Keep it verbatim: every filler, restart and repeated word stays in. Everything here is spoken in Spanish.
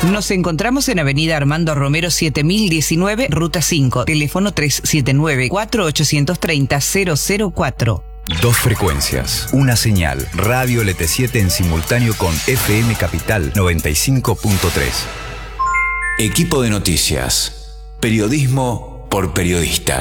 Nos encontramos en Avenida Armando Romero siete mil diecinueve, Ruta cinco, teléfono tres siete nueve, cuatro ocho tres cero, cero cero cuatro. Dos frecuencias, una señal, Radio L T siete en simultáneo con F M Capital noventa y cinco punto tres. Equipo de noticias, periodismo por periodista.